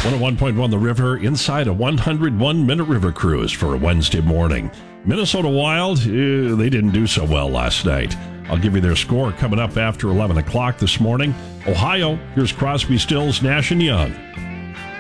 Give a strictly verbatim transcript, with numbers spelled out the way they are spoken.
one oh one point one The River inside a one hundred one minute river cruise for a Wednesday morning. Minnesota Wild, eh, they didn't do so well last night. I'll give you their score coming up after eleven o'clock this morning. Ohio, here's Crosby, Stills, Nash and Young.